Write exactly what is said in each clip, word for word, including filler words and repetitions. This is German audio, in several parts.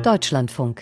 Deutschlandfunk.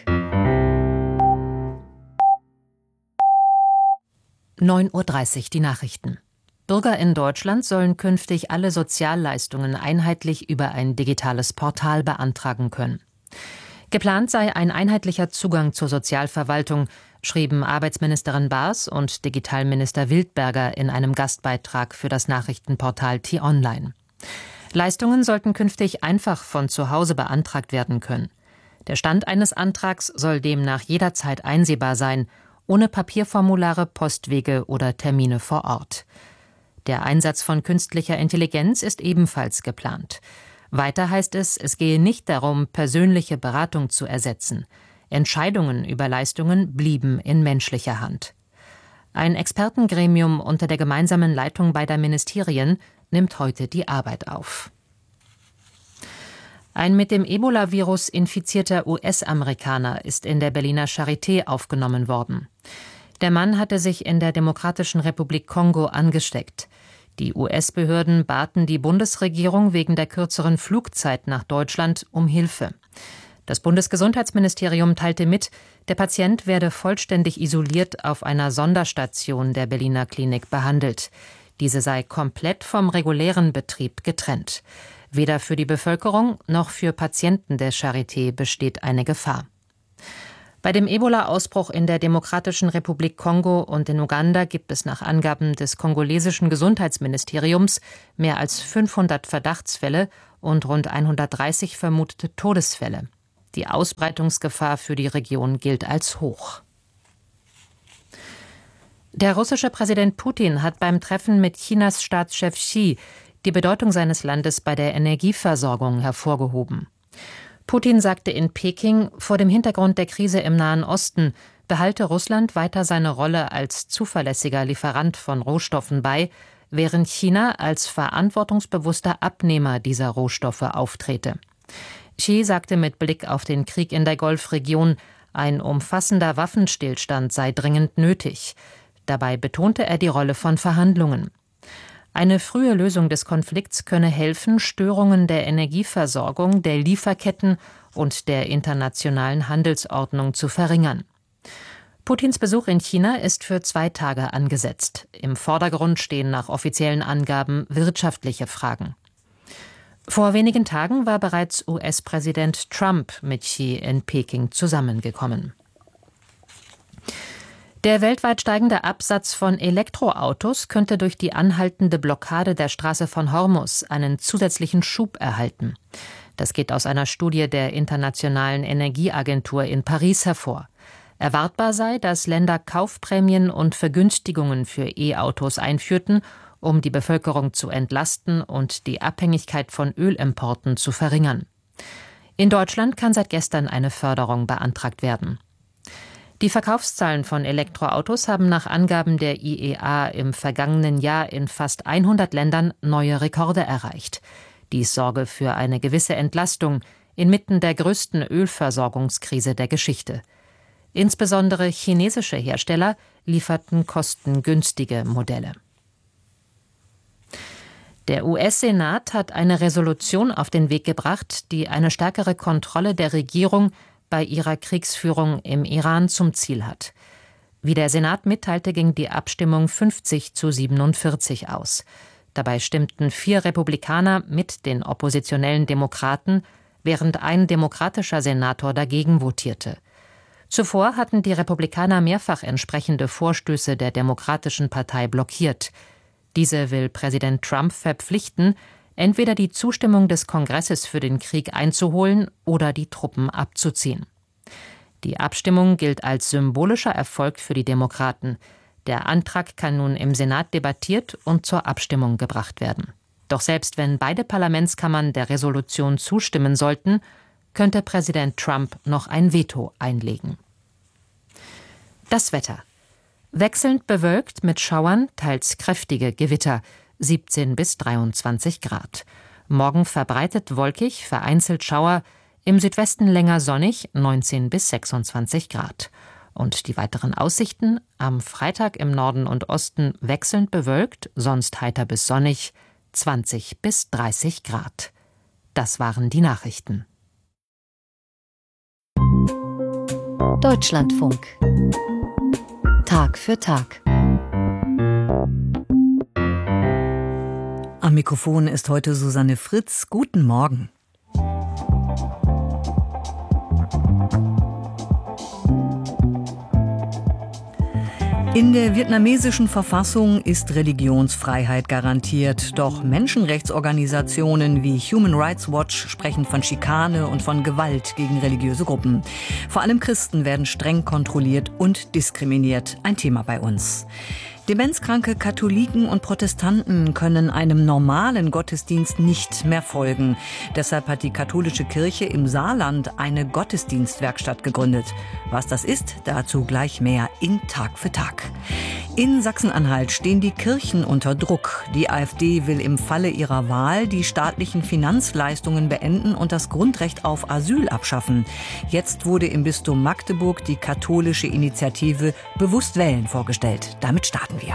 neun Uhr dreißig, die Nachrichten. Bürger in Deutschland sollen künftig alle Sozialleistungen einheitlich über ein digitales Portal beantragen können. Geplant sei ein einheitlicher Zugang zur Sozialverwaltung, schrieben Arbeitsministerin Baas und Digitalminister Wildberger in einem Gastbeitrag für das Nachrichtenportal T-Online. Leistungen sollten künftig einfach von zu Hause beantragt werden können. Der Stand eines Antrags soll demnach jederzeit einsehbar sein, ohne Papierformulare, Postwege oder Termine vor Ort. Der Einsatz von künstlicher Intelligenz ist ebenfalls geplant. Weiter heißt es, es gehe nicht darum, persönliche Beratung zu ersetzen. Entscheidungen über Leistungen blieben in menschlicher Hand. Ein Expertengremium unter der gemeinsamen Leitung beider Ministerien nimmt heute die Arbeit auf. Ein mit dem Ebola-Virus infizierter U S-Amerikaner ist in der Berliner Charité aufgenommen worden. Der Mann hatte sich in der Demokratischen Republik Kongo angesteckt. Die U S-Behörden baten die Bundesregierung wegen der kürzeren Flugzeit nach Deutschland um Hilfe. Das Bundesgesundheitsministerium teilte mit, der Patient werde vollständig isoliert auf einer Sonderstation der Berliner Klinik behandelt. Diese sei komplett vom regulären Betrieb getrennt. Weder für die Bevölkerung noch für Patienten der Charité besteht eine Gefahr. Bei dem Ebola-Ausbruch in der Demokratischen Republik Kongo und in Uganda gibt es nach Angaben des kongolesischen Gesundheitsministeriums mehr als fünfhundert Verdachtsfälle und rund hundertdreißig vermutete Todesfälle. Die Ausbreitungsgefahr für die Region gilt als hoch. Der russische Präsident Putin hat beim Treffen mit Chinas Staatschef Xi die Bedeutung seines Landes bei der Energieversorgung hervorgehoben. Putin sagte in Peking, vor dem Hintergrund der Krise im Nahen Osten behalte Russland weiter seine Rolle als zuverlässiger Lieferant von Rohstoffen bei, während China als verantwortungsbewusster Abnehmer dieser Rohstoffe auftrete. Xi sagte mit Blick auf den Krieg in der Golfregion, ein umfassender Waffenstillstand sei dringend nötig. Dabei betonte er die Rolle von Verhandlungen. Eine frühe Lösung des Konflikts könne helfen, Störungen der Energieversorgung, der Lieferketten und der internationalen Handelsordnung zu verringern. Putins Besuch in China ist für zwei Tage angesetzt. Im Vordergrund stehen nach offiziellen Angaben wirtschaftliche Fragen. Vor wenigen Tagen war bereits U S-Präsident Trump mit Xi in Peking zusammengekommen. Der weltweit steigende Absatz von Elektroautos könnte durch die anhaltende Blockade der Straße von Hormuz einen zusätzlichen Schub erhalten. Das geht aus einer Studie der Internationalen Energieagentur in Paris hervor. Erwartbar sei, dass Länder Kaufprämien und Vergünstigungen für E-Autos einführten, um die Bevölkerung zu entlasten und die Abhängigkeit von Ölimporten zu verringern. In Deutschland kann seit gestern eine Förderung beantragt werden. Die Verkaufszahlen von Elektroautos haben nach Angaben der I E A im vergangenen Jahr in fast hundert Ländern neue Rekorde erreicht. Dies sorge für eine gewisse Entlastung inmitten der größten Ölversorgungskrise der Geschichte. Insbesondere chinesische Hersteller lieferten kostengünstige Modelle. Der U S-Senat hat eine Resolution auf den Weg gebracht, die eine stärkere Kontrolle der Regierung bei ihrer Kriegsführung im Iran zum Ziel hat. Wie der Senat mitteilte, ging die Abstimmung fünfzig zu siebenundvierzig aus. Dabei stimmten vier Republikaner mit den oppositionellen Demokraten, während ein demokratischer Senator dagegen votierte. Zuvor hatten die Republikaner mehrfach entsprechende Vorstöße der Demokratischen Partei blockiert. Diese will Präsident Trump verpflichten, entweder die Zustimmung des Kongresses für den Krieg einzuholen oder die Truppen abzuziehen. Die Abstimmung gilt als symbolischer Erfolg für die Demokraten. Der Antrag kann nun im Senat debattiert und zur Abstimmung gebracht werden. Doch selbst wenn beide Parlamentskammern der Resolution zustimmen sollten, könnte Präsident Trump noch ein Veto einlegen. Das Wetter. Wechselnd bewölkt mit Schauern, teils kräftige Gewitter. siebzehn bis dreiundzwanzig Grad. Morgen verbreitet wolkig, vereinzelt Schauer, im Südwesten länger sonnig, neunzehn bis sechsundzwanzig Grad. Und die weiteren Aussichten: am Freitag im Norden und Osten wechselnd bewölkt, sonst heiter bis sonnig, zwanzig bis dreißig Grad. Das waren die Nachrichten. Deutschlandfunk. Tag für Tag. Am Mikrofon ist heute Susanne Fritz. Guten Morgen. In der vietnamesischen Verfassung ist Religionsfreiheit garantiert. Doch Menschenrechtsorganisationen wie Human Rights Watch sprechen von Schikane und von Gewalt gegen religiöse Gruppen. Vor allem Christen werden streng kontrolliert und diskriminiert. Ein Thema bei uns. Demenzkranke Katholiken und Protestanten können einem normalen Gottesdienst nicht mehr folgen. Deshalb hat die katholische Kirche im Saarland eine Gottesdienstwerkstatt gegründet. Was das ist, dazu gleich mehr in Tag für Tag. In Sachsen-Anhalt stehen die Kirchen unter Druck. Die AfD will im Falle ihrer Wahl die staatlichen Finanzleistungen beenden und das Grundrecht auf Asyl abschaffen. Jetzt wurde im Bistum Magdeburg die katholische Initiative Bewusst wählen vorgestellt. Damit starten wir.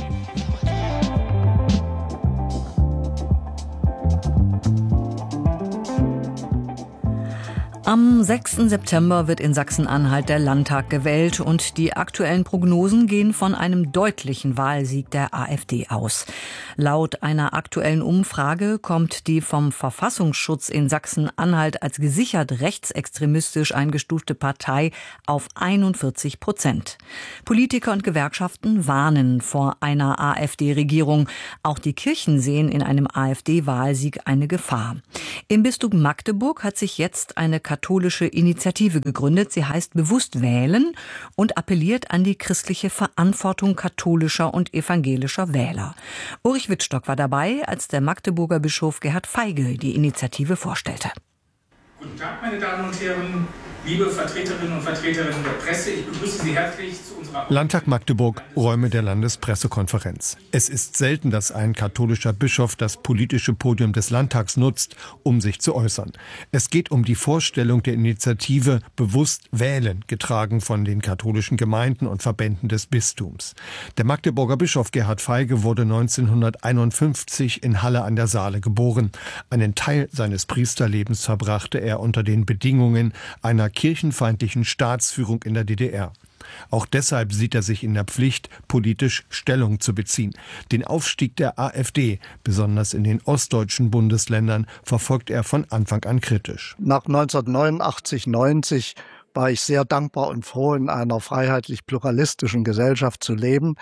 Am sechsten September wird in Sachsen-Anhalt der Landtag gewählt und die aktuellen Prognosen gehen von einem deutlichen Wahlsieg der AfD aus. Laut einer aktuellen Umfrage kommt die vom Verfassungsschutz in Sachsen-Anhalt als gesichert rechtsextremistisch eingestufte Partei auf einundvierzig Prozent. Politiker und Gewerkschaften warnen vor einer AfD-Regierung. Auch die Kirchen sehen in einem AfD-Wahlsieg eine Gefahr. Im Bistum Magdeburg hat sich jetzt eine katholische Initiative gegründet. Sie heißt Bewusst wählen und appelliert an die christliche Verantwortung katholischer und evangelischer Wähler. Ulrich Wittstock war dabei, als der Magdeburger Bischof Gerhard Feige die Initiative vorstellte. Guten Tag, meine Damen und Herren, liebe Vertreterinnen und Vertreter der Presse. Ich begrüße Sie herzlich zu unserer Landtag Magdeburg, Räume der Landespressekonferenz. Es ist selten, dass ein katholischer Bischof das politische Podium des Landtags nutzt, um sich zu äußern. Es geht um die Vorstellung der Initiative Bewusst wählen, getragen von den katholischen Gemeinden und Verbänden des Bistums. Der Magdeburger Bischof Gerhard Feige wurde neunzehnhunderteinundfünfzig in Halle an der Saale geboren. Einen Teil seines Priesterlebens verbrachte er unter den Bedingungen einer kirchenfeindlichen Staatsführung in der D D R. Auch deshalb sieht er sich in der Pflicht, politisch Stellung zu beziehen. Den Aufstieg der AfD, besonders in den ostdeutschen Bundesländern, verfolgt er von Anfang an kritisch. Nach neunzehnhundertneunundachtzig, neunzig war ich sehr dankbar und froh, in einer freiheitlich-pluralistischen Gesellschaft zu leben.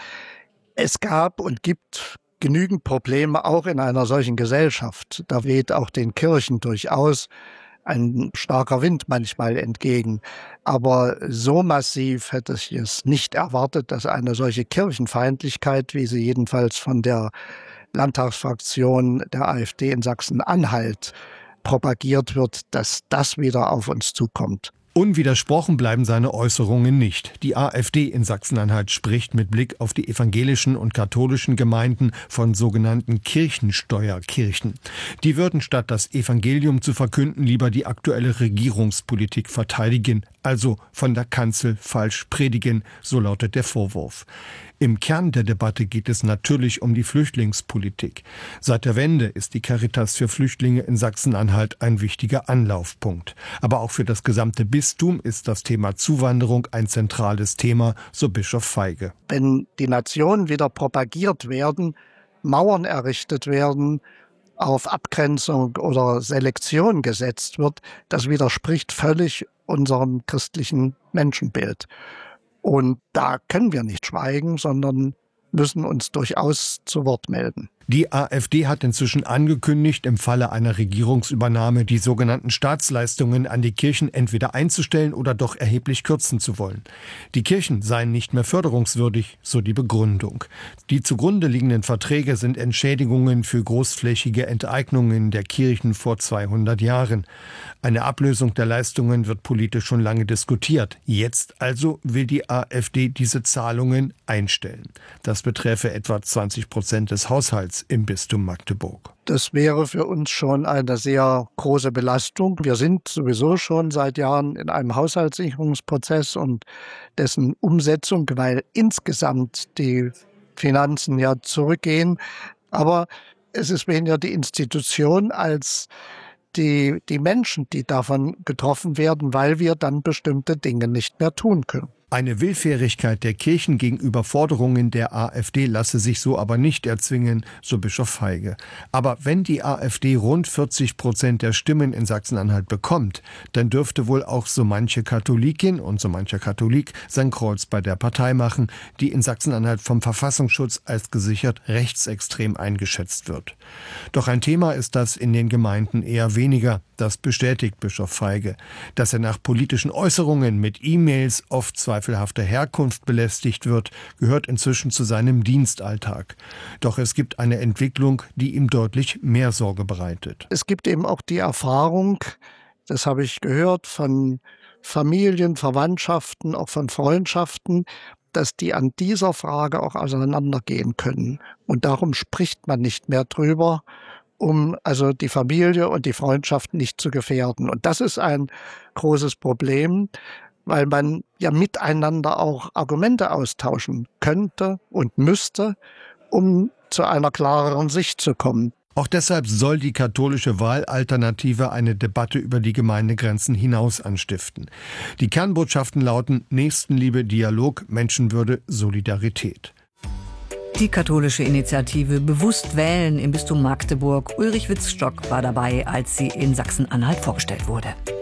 Es gab und gibt genügend Probleme auch in einer solchen Gesellschaft. Da weht auch den Kirchen durchaus ein starker Wind manchmal entgegen. Aber so massiv hätte ich es nicht erwartet, dass eine solche Kirchenfeindlichkeit, wie sie jedenfalls von der Landtagsfraktion der AfD in Sachsen-Anhalt propagiert wird, dass das wieder auf uns zukommt. Unwidersprochen bleiben seine Äußerungen nicht. Die AfD in Sachsen-Anhalt spricht mit Blick auf die evangelischen und katholischen Gemeinden von sogenannten Kirchensteuerkirchen. Die würden statt das Evangelium zu verkünden lieber die aktuelle Regierungspolitik verteidigen, also von der Kanzel falsch predigen, so lautet der Vorwurf. Im Kern der Debatte geht es natürlich um die Flüchtlingspolitik. Seit der Wende ist die Caritas für Flüchtlinge in Sachsen-Anhalt ein wichtiger Anlaufpunkt. Aber auch für das gesamte Bistum ist das Thema Zuwanderung ein zentrales Thema, so Bischof Feige. Wenn die Nationen wieder propagiert werden, Mauern errichtet werden, auf Abgrenzung oder Selektion gesetzt wird, das widerspricht völlig unserem christlichen Menschenbild. Und da können wir nicht schweigen, sondern müssen uns durchaus zu Wort melden. Die AfD hat inzwischen angekündigt, im Falle einer Regierungsübernahme die sogenannten Staatsleistungen an die Kirchen entweder einzustellen oder doch erheblich kürzen zu wollen. Die Kirchen seien nicht mehr förderungswürdig, so die Begründung. Die zugrunde liegenden Verträge sind Entschädigungen für großflächige Enteignungen der Kirchen vor zweihundert Jahren. Eine Ablösung der Leistungen wird politisch schon lange diskutiert. Jetzt also will die AfD diese Zahlungen einstellen. Das beträfe etwa zwanzig Prozent des Haushalts im Bistum Magdeburg. Das wäre für uns schon eine sehr große Belastung. Wir sind sowieso schon seit Jahren in einem Haushaltssicherungsprozess und dessen Umsetzung, weil insgesamt die Finanzen ja zurückgehen. Aber es ist weniger die Institution als die, die Menschen, die davon getroffen werden, weil wir dann bestimmte Dinge nicht mehr tun können. Eine Willfährigkeit der Kirchen gegenüber Forderungen der AfD lasse sich so aber nicht erzwingen, so Bischof Feige. Aber wenn die AfD rund vierzig Prozent der Stimmen in Sachsen-Anhalt bekommt, dann dürfte wohl auch so manche Katholikin und so mancher Katholik sein Kreuz bei der Partei machen, die in Sachsen-Anhalt vom Verfassungsschutz als gesichert rechtsextrem eingeschätzt wird. Doch ein Thema ist das in den Gemeinden eher weniger. Das bestätigt Bischof Feige. Dass er nach politischen Äußerungen mit E-Mails oft zweifelhafter Herkunft belästigt wird, gehört inzwischen zu seinem Dienstalltag. Doch es gibt eine Entwicklung, die ihm deutlich mehr Sorge bereitet. Es gibt eben auch die Erfahrung, das habe ich gehört, von Familien, Verwandtschaften, auch von Freundschaften, dass die an dieser Frage auch auseinandergehen können. Und darum spricht man nicht mehr drüber, um also die Familie und die Freundschaft nicht zu gefährden. Und das ist ein großes Problem, weil man ja miteinander auch Argumente austauschen könnte und müsste, um zu einer klareren Sicht zu kommen. Auch deshalb soll die katholische Wahlalternative eine Debatte über die Gemeindegrenzen hinaus anstiften. Die Kernbotschaften lauten Nächstenliebe, Dialog, Menschenwürde, Solidarität. Die katholische Initiative Bewusst wählen im Bistum Magdeburg. Ulrich Witzstock war dabei, als sie in Sachsen-Anhalt vorgestellt wurde.